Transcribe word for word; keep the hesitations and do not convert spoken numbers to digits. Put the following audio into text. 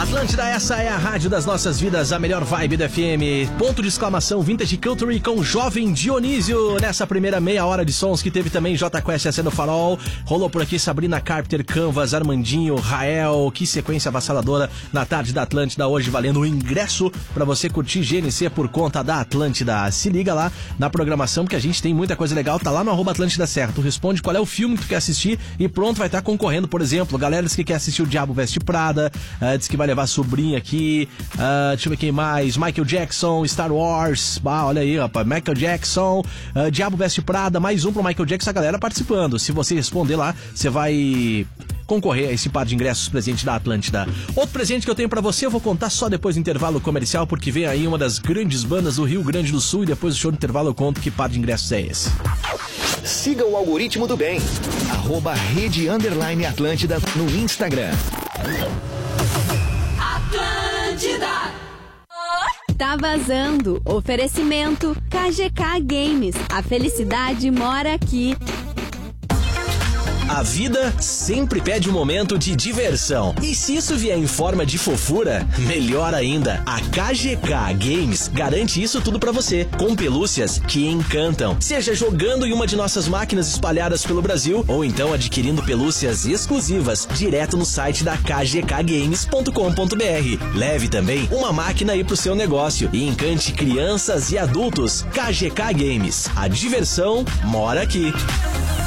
Atlântida, essa é a rádio das nossas vidas, a melhor vibe do F M. Ponto de exclamação Vintage Culture com Jovem Dionísio. Nessa primeira meia hora de sons que teve também J Quest acendo farol. Rolou por aqui Sabrina Carpenter, Canvas, Armandinho, Rael. Que sequência avassaladora na tarde da Atlântida. Hoje valendo o ingresso pra você curtir G N C por conta da Atlântida. Se liga lá na programação porque a gente tem muita coisa legal. Tá lá no arroba Atlântida Serra. Tu responde qual é o filme que tu quer assistir e pronto, vai estar concorrendo. Por exemplo, galera que quer assistir o Diabo Veste Prada, uh, diz que vai levar a sobrinha aqui, uh, deixa eu ver quem mais, Michael Jackson, Star Wars, ah, olha aí, rapaz, Michael Jackson, uh, Diabo Veste Prada, mais um pro Michael Jackson, a galera participando. Se você responder lá, você vai concorrer a esse par de ingressos presente da Atlântida. Outro presente que eu tenho pra você, eu vou contar só depois do intervalo comercial, porque vem aí uma das grandes bandas do Rio Grande do Sul e depois do show do intervalo eu conto que par de ingressos é esse. Siga o algoritmo do bem. Arroba Rede Underline Atlântida no Instagram. Atlântida. Tá vazando. Oferecimento K G K Games. A felicidade mora aqui. A vida sempre pede um momento de diversão. E se isso vier em forma de fofura, melhor ainda. A K G K Games garante isso tudo pra você, com pelúcias que encantam. Seja jogando em uma de nossas máquinas espalhadas pelo Brasil, ou então adquirindo pelúcias exclusivas direto no site da k g k games ponto com ponto b r. Leve também uma máquina aí pro seu negócio e encante crianças e adultos. K G K Games. A diversão mora aqui.